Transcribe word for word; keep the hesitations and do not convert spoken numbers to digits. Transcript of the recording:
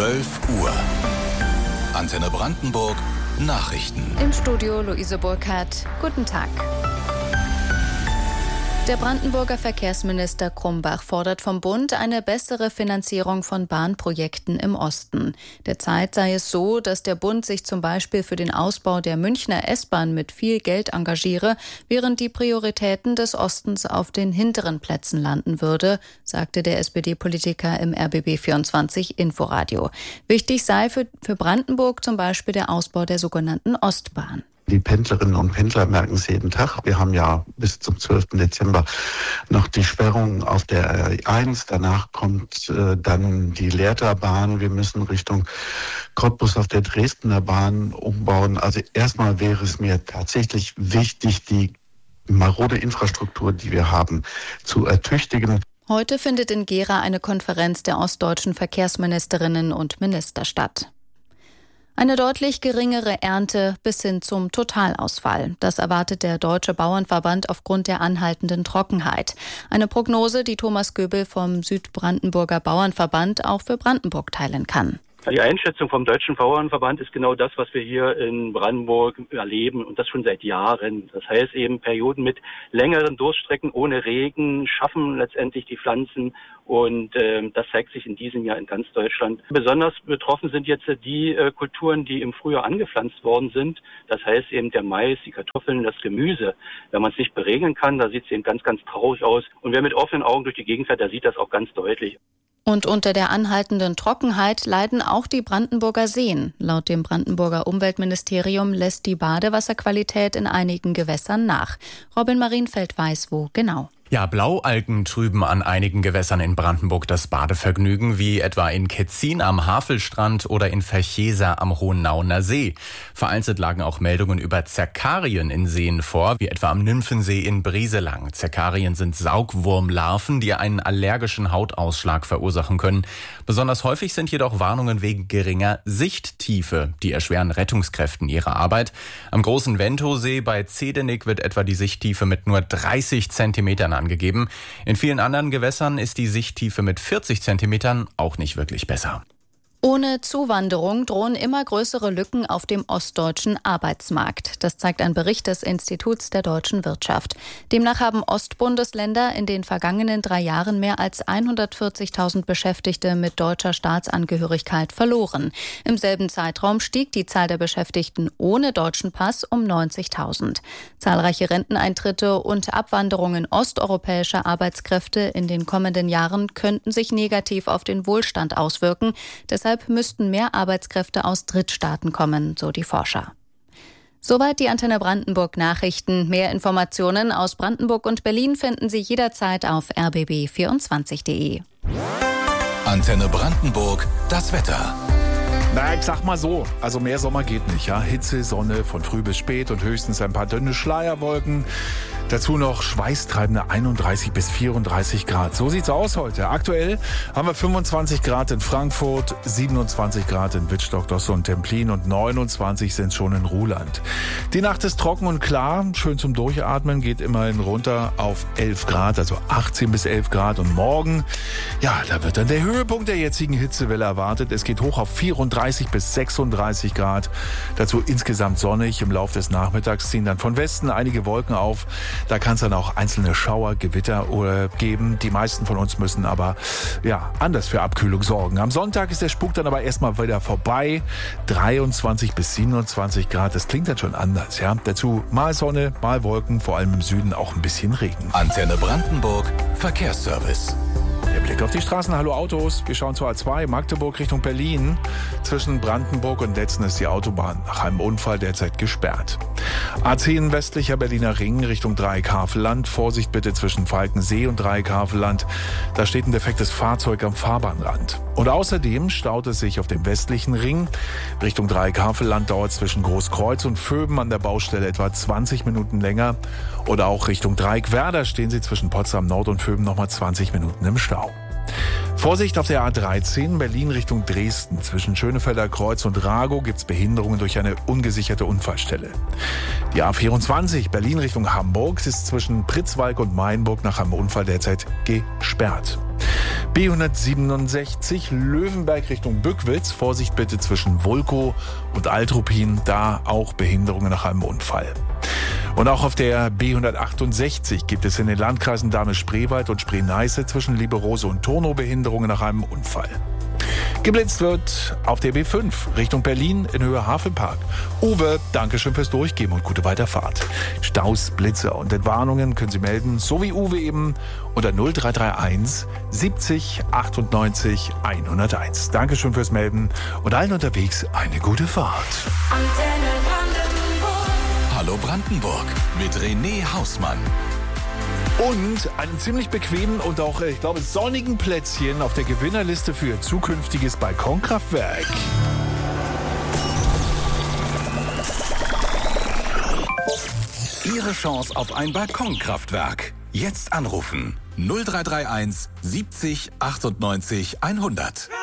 zwölf Uhr. Antenne Brandenburg Nachrichten. Im Studio Luise Burkhardt. Guten Tag. Der Brandenburger Verkehrsminister Krumbach fordert vom Bund eine bessere Finanzierung von Bahnprojekten im Osten. Derzeit sei es so, dass der Bund sich zum Beispiel für den Ausbau der Münchner S-Bahn mit viel Geld engagiere, während die Prioritäten des Ostens auf den hinteren Plätzen landen würde, sagte der S P D-Politiker im R B B vierundzwanzig Inforadio. Wichtig sei für, für Brandenburg zum Beispiel der Ausbau der sogenannten Ostbahn. Die Pendlerinnen und Pendler merken es jeden Tag. Wir haben ja bis zum zwölften Dezember noch die Sperrung auf der R eins. Danach kommt äh, dann die Lehrterbahn. Wir müssen Richtung Cottbus auf der Dresdner Bahn umbauen. Also erstmal wäre es mir tatsächlich wichtig, die marode Infrastruktur, die wir haben, zu ertüchtigen. Heute findet in Gera eine Konferenz der ostdeutschen Verkehrsministerinnen und Minister statt. Eine deutlich geringere Ernte bis hin zum Totalausfall. Das erwartet der Deutsche Bauernverband aufgrund der anhaltenden Trockenheit. Eine Prognose, die Thomas Göbel vom Südbrandenburger Bauernverband auch für Brandenburg teilen kann. Die Einschätzung vom Deutschen Bauernverband ist genau das, was wir hier in Brandenburg erleben und das schon seit Jahren. Das heißt eben Perioden mit längeren Durststrecken ohne Regen schaffen letztendlich die Pflanzen und äh, das zeigt sich in diesem Jahr in ganz Deutschland. Besonders betroffen sind jetzt die äh, Kulturen, die im Frühjahr angepflanzt worden sind. Das heißt eben der Mais, die Kartoffeln, das Gemüse. Wenn man es nicht beregeln kann, da sieht es eben ganz, ganz traurig aus. Und wer mit offenen Augen durch die Gegend fährt, der sieht das auch ganz deutlich. Und unter der anhaltenden Trockenheit leiden auch die Brandenburger Seen. Laut dem Brandenburger Umweltministerium lässt die Badewasserqualität in einigen Gewässern nach. Robin Marienfeld weiß wo genau. Ja, Blaualgen trüben an einigen Gewässern in Brandenburg das Badevergnügen, wie etwa in Ketzin am Havelstrand oder in Verchesa am Hohennauener See. Vereinzelt lagen auch Meldungen über Zerkarien in Seen vor, wie etwa am Nymphensee in Brieselang. Zerkarien sind Saugwurmlarven, die einen allergischen Hautausschlag verursachen können. Besonders häufig sind jedoch Warnungen wegen geringer Sichttiefe. Die erschweren Rettungskräften ihre Arbeit. Am großen Ventosee bei Zedenik wird etwa die Sichttiefe mit nur dreißig Zentimetern angegeben. In vielen anderen Gewässern ist die Sichttiefe mit vierzig Zentimetern auch nicht wirklich besser. Ohne Zuwanderung drohen immer größere Lücken auf dem ostdeutschen Arbeitsmarkt. Das zeigt ein Bericht des Instituts der deutschen Wirtschaft. Demnach haben Ostbundesländer in den vergangenen drei Jahren mehr als hundertvierzigtausend Beschäftigte mit deutscher Staatsangehörigkeit verloren. Im selben Zeitraum stieg die Zahl der Beschäftigten ohne deutschen Pass um neunzigtausend. Zahlreiche Renteneintritte und Abwanderungen osteuropäischer Arbeitskräfte in den kommenden Jahren könnten sich negativ auf den Wohlstand auswirken. Deshalb müssten mehr Arbeitskräfte aus Drittstaaten kommen, so die Forscher. Soweit die Antenne Brandenburg Nachrichten. Mehr Informationen aus Brandenburg und Berlin finden Sie jederzeit auf r b b vierundzwanzig punkt d e. Antenne Brandenburg, das Wetter. Na, ich sag mal so, also mehr Sommer geht nicht, ja. Hitze, Sonne von früh bis spät und höchstens ein paar dünne Schleierwolken. Dazu noch schweißtreibende einunddreißig bis vierunddreißig Grad. So sieht's aus heute. Aktuell haben wir fünfundzwanzig Grad in Frankfurt, siebenundzwanzig Grad in Wittstock, Dosse und Templin und neunundzwanzig sind schon in Ruhland. Die Nacht ist trocken und klar, schön zum Durchatmen, geht immerhin runter auf elf Grad, also achtzehn bis elf Grad. Und morgen, ja, da wird dann der Höhepunkt der jetzigen Hitzewelle erwartet. Es geht hoch auf vierunddreißig bis sechsunddreißig Grad. Dazu insgesamt sonnig. Im Laufe des Nachmittags ziehen dann von Westen einige Wolken auf. Da kann es dann auch einzelne Schauer, Gewitter geben. Die meisten von uns müssen aber ja anders für Abkühlung sorgen. Am Sonntag ist der Spuk dann aber erstmal wieder vorbei. dreiundzwanzig bis siebenundzwanzig Grad, das klingt dann schon anders. Ja. Dazu mal Sonne, mal Wolken, vor allem im Süden auch ein bisschen Regen. Antenne Brandenburg, Verkehrsservice. Der Blick auf die Straßen. Hallo Autos. Wir schauen zur A zwei Magdeburg Richtung Berlin. Zwischen Brandenburg und Letzen ist die Autobahn nach einem Unfall derzeit gesperrt. A zehn westlicher Berliner Ring Richtung Dreieck-Havelland. Vorsicht bitte zwischen Falkensee und Dreieck-Havelland. Da steht ein defektes Fahrzeug am Fahrbahnrand. Und außerdem staut es sich auf dem westlichen Ring. Richtung Dreieck-Havelland dauert zwischen Großkreuz und Vöben an der Baustelle etwa zwanzig Minuten länger. Oder auch Richtung Dreieck-Werder stehen Sie zwischen Potsdam Nord und Vöben nochmal zwanzig Minuten im Stau. Vorsicht auf der A dreizehn Berlin Richtung Dresden. Zwischen Schönefelder Kreuz und Ragow gibt es Behinderungen durch eine ungesicherte Unfallstelle. Die A vierundzwanzig Berlin Richtung Hamburg ist zwischen Pritzwalk und Mainburg nach einem Unfall derzeit gesperrt. B hundertsiebenundsechzig Löwenberg Richtung Bückwitz. Vorsicht bitte zwischen Vulkow und Altruppin, da auch Behinderungen nach einem Unfall. Und auch auf der B hundertachtundsechzig gibt es in den Landkreisen Dahme-Spreewald und Spree-Neiße zwischen Lieberose und Turnow Behinderungen nach einem Unfall. Geblitzt wird auf der B fünf Richtung Berlin in Höhe Havelpark. Uwe, Dankeschön fürs Durchgeben und gute Weiterfahrt. Staus, Blitze und Entwarnungen können Sie melden, so wie Uwe eben, unter null drei drei eins siebzig achtundneunzig hunderteins. Dankeschön fürs Melden und allen unterwegs eine gute Fahrt. Antenne Brandenburg. Hallo Brandenburg mit René Hausmann. Und einem ziemlich bequemen und auch, ich glaube, sonnigen Plätzchen auf der Gewinnerliste für Ihr zukünftiges Balkonkraftwerk. Ihre Chance auf ein Balkonkraftwerk. Jetzt anrufen null drei drei eins siebzig achtundneunzig hundert.